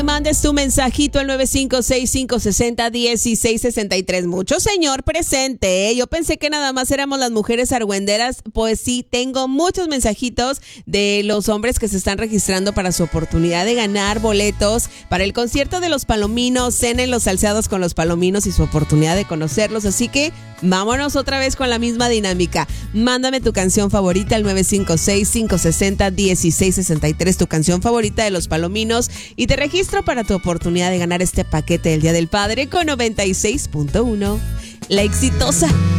Mandes tu mensajito al 956-560-1663. Mucho señor presente, ¿eh? Yo pensé que nada más éramos las mujeres argüenderas. Pues sí, tengo muchos mensajitos de los hombres que se están registrando para su oportunidad de ganar boletos para el concierto de los Palominos. Cenen los Salseados con los Palominos y su oportunidad de conocerlos. Así que vámonos otra vez con la misma dinámica. Mándame tu canción favorita al 956-560-1663, tu canción favorita de los Palominos, y te registro para tu oportunidad de ganar este paquete del Día del Padre con 96.1. La exitosa.